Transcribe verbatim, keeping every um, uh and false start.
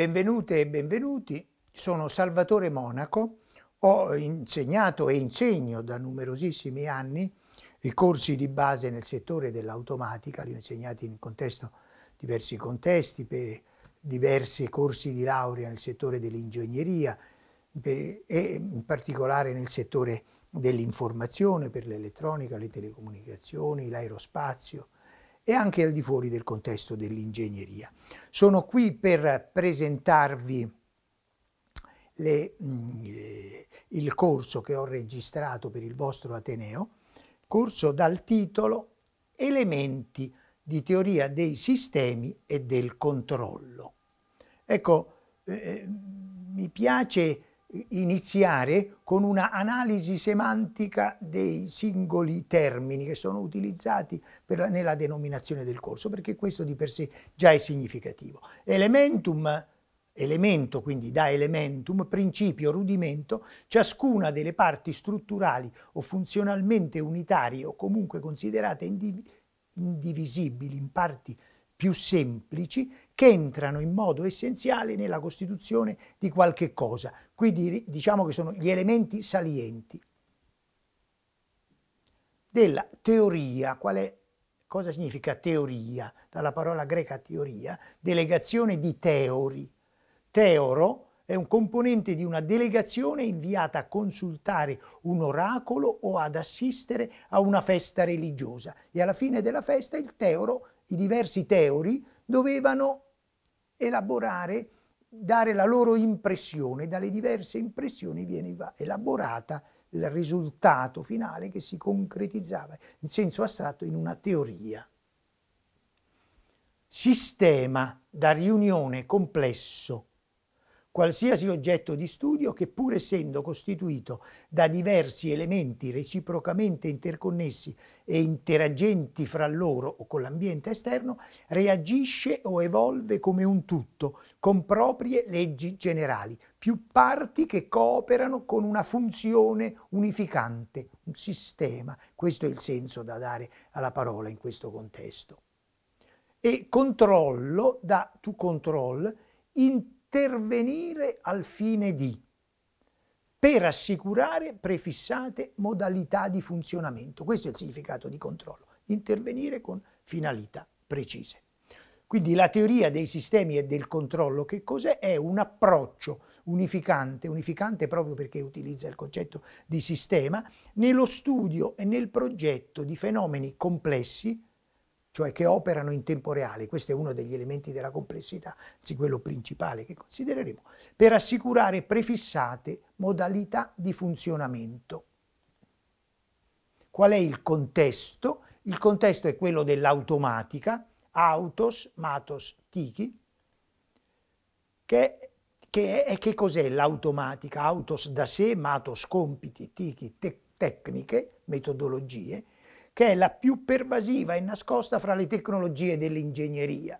Benvenute e benvenuti, sono Salvatore Monaco, ho insegnato e insegno da numerosissimi anni i corsi di base nel settore dell'automatica, li ho insegnati in contesto, diversi contesti, per diversi corsi di laurea nel settore dell'ingegneria e in particolare nel settore dell'informazione per l'elettronica, le telecomunicazioni, l'aerospazio e anche al di fuori del contesto dell'ingegneria. Sono qui per presentarvi le, le, il corso che ho registrato per il vostro Ateneo, corso dal titolo Elementi di teoria dei sistemi e del controllo. Ecco, eh, mi piace iniziare con una analisi semantica dei singoli termini che sono utilizzati per la, nella denominazione del corso, perché questo di per sé già è significativo. Elementum, elemento, quindi da elementum, principio, rudimento, ciascuna delle parti strutturali o funzionalmente unitarie o comunque considerate indiv- indivisibili in parti più semplici che entrano in modo essenziale nella costituzione di qualche cosa. Quindi diciamo che sono gli elementi salienti della teoria. Qual è, cosa significa teoria? Dalla parola greca teoria, delegazione di teori. Teoro è un componente di una delegazione inviata a consultare un oracolo o ad assistere a una festa religiosa. E alla fine della festa il teoro, i diversi teori, dovevano elaborare, dare la loro impressione. Dalle diverse impressioni viene elaborata il risultato finale che si concretizzava in senso astratto in una teoria. Sistema da riunione complesso. Qualsiasi oggetto di studio che, pur essendo costituito da diversi elementi reciprocamente interconnessi e interagenti fra loro o con l'ambiente esterno, reagisce o evolve come un tutto, con proprie leggi generali, più parti che cooperano con una funzione unificante, un sistema. Questo è il senso da dare alla parola in questo contesto. E controllo, da to control, in intervenire al fine di, per assicurare prefissate modalità di funzionamento. Questo è il significato di controllo, intervenire con finalità precise. Quindi la teoria dei sistemi e del controllo, che cos'è? È un approccio unificante, unificante proprio perché utilizza il concetto di sistema, nello studio e nel progetto di fenomeni complessi, cioè che operano in tempo reale. Questo è uno degli elementi della complessità, anzi quello principale che considereremo, per assicurare prefissate modalità di funzionamento. Qual è il contesto? Il contesto è quello dell'automatica, autos, matos, tichi, che, che, è, che cos'è l'automatica? Autos da sé, matos compiti, tichi te, tecniche, metodologie, che è la più pervasiva e nascosta fra le tecnologie dell'ingegneria.